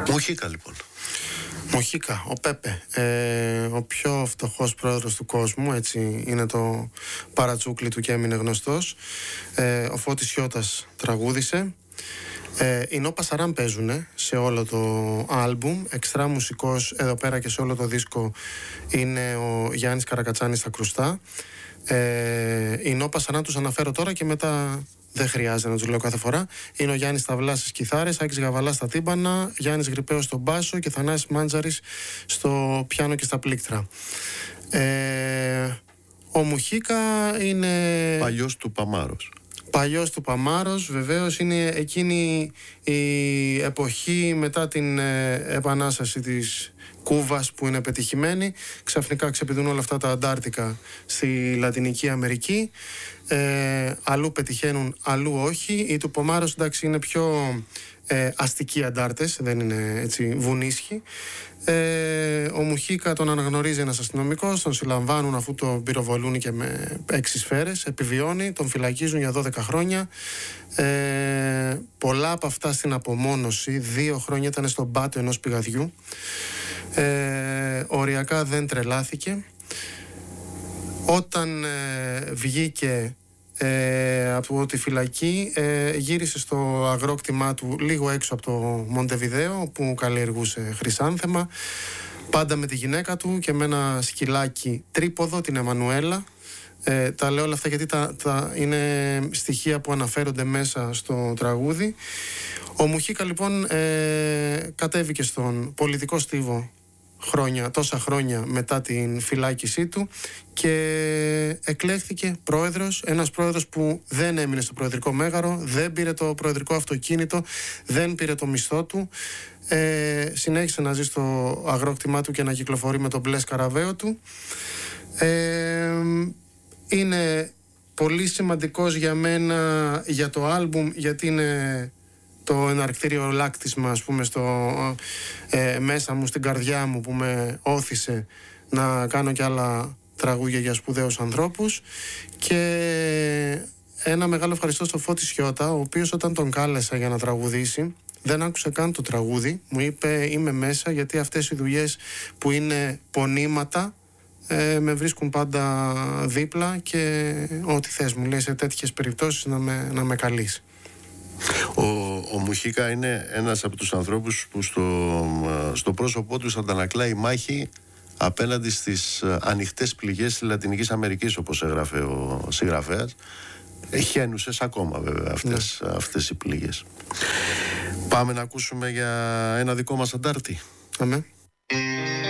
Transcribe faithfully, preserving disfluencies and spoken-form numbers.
Μουχίκα λοιπόν. Μουχίκα, ο Πέπε, ε, ο πιο φτωχός πρόεδρος του κόσμου, έτσι είναι το παρατσούκλι του και έμεινε γνωστός. Ε, ο Φώτης Σιώτας τραγούδισε. Ε, οι Νό Πασαράν παίζουνε σε όλο το άλμπουμ. Εξτρά μουσικός εδώ πέρα και σε όλο το δίσκο είναι ο Γιάννης Καρακατσάνης στα κρουστά. Ε, οι Νό Πασαράν τους αναφέρω τώρα και μετά δεν χρειάζεται να τους λέω κάθε φορά. Είναι ο Γιάννης Σταυλάς στις κιθάρες, Άκης Γαβαλάς στα τύμπανα, Γιάννης Γρυπαίος στον μπάσο και Θανάσης Μάντζαρης στο πιάνο και στα πλήκτρα. Ε, ο Μουχίκα είναι... Παλιός του Παμάρος. Παλιός του Παμάρος, βεβαίως, είναι εκείνη η εποχή μετά την ε, επανάσταση της Κούβας που είναι πετυχημένη. Ξαφνικά ξεπηδούν όλα αυτά τα Αντάρτικα στη Λατινική Αμερική. Ε, αλλού πετυχαίνουν, αλλού όχι. Η του Παμάρος, εντάξει, είναι πιο ε, αστικοί αντάρτες, δεν είναι έτσι βουνίσχοι. Ε, ο Μουχίκα τον αναγνωρίζει ένας αστυνομικός, τον συλλαμβάνουν αφού τον πυροβολούν και με έξι σφαίρες, επιβιώνει, τον φυλακίζουν για δώδεκα χρόνια. Ε, πολλά από αυτά στην απομόνωση, δύο χρόνια ήταν στον πάτο ενός πηγαδιού. Ε, οριακά δεν τρελάθηκε. Όταν ε, βγήκε ε, από τη φυλακή, ε, γύρισε στο αγρόκτημά του λίγο έξω από το Μοντεβιδέο που καλλιεργούσε χρυσάνθεμα, πάντα με τη γυναίκα του και με ένα σκυλάκι τρίποδο, την Εμμανουέλα. Ε, τα λέω όλα αυτά γιατί τα, τα είναι στοιχεία που αναφέρονται μέσα στο τραγούδι. Ο Μουχίκα λοιπόν ε, κατέβηκε στον πολιτικό στίβο χρόνια, τόσα χρόνια μετά την φυλάκισή του και εκλέχθηκε πρόεδρος, ένας πρόεδρος που δεν έμεινε στο προεδρικό μέγαρο, δεν πήρε το προεδρικό αυτοκίνητο, δεν πήρε το μισθό του, ε, συνέχισε να ζει στο αγρόκτημά του και να κυκλοφορεί με τον μπλε σκαραβαίο του. Ε, είναι πολύ σημαντικός για μένα για το άλμπουμ, γιατί είναι το εναρκτήριο λάκτισμα, ας πούμε, στο, ε, μέσα μου, στην καρδιά μου, που με όθησε να κάνω κι άλλα τραγούδια για σπουδαίους ανθρώπους. Και ένα μεγάλο ευχαριστώ στο Φώτη Σιώτα, ο οποίος όταν τον κάλεσα για να τραγουδήσει δεν άκουσε καν το τραγούδι. Μου είπε είμαι μέσα, γιατί αυτές οι δουλειές που είναι πονήματα ε, με βρίσκουν πάντα δίπλα και ό,τι θες μου λέει σε τέτοιες περιπτώσεις να με, να με καλείς. Ο, ο Μουχίκα είναι ένας από τους ανθρώπους που στο, στο πρόσωπό του αντανακλάει μάχη απέναντι στις ανοιχτές πληγές της Λατινικής Αμερικής, όπως έγραφε ο συγγραφέας. Χαίνουσες ακόμα βέβαια αυτές, ναι. αυτές οι πληγές. Πάμε να ακούσουμε για ένα δικό μας αντάρτη. Αμέ.